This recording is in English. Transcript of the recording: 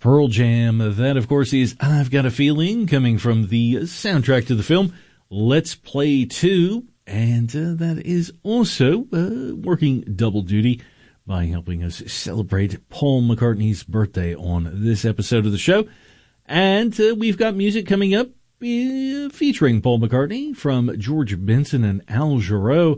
Pearl Jam. That, of course, is I've Got a Feeling, coming from the soundtrack to the film Let's Play 2. And that is also working double duty by helping us celebrate Paul McCartney's birthday on this episode of the show. And we've got music coming up featuring Paul McCartney from George Benson and Al Jarreau.